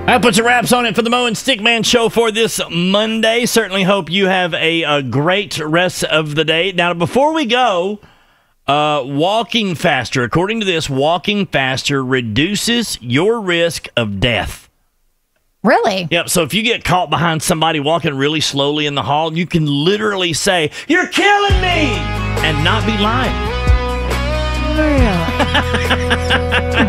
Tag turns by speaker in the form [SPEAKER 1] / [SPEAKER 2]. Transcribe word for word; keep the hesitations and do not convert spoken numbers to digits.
[SPEAKER 1] That puts a wraps on it for the Mo and Stickman show for this Monday. Certainly hope you have a, a great rest of the day. Now, before we go, uh, walking faster. According to this, walking faster reduces your risk of death.
[SPEAKER 2] Really?
[SPEAKER 1] Yep. So if you get caught behind somebody walking really slowly in the hall, you can literally say, "You're killing me," and not be lying.
[SPEAKER 2] Really?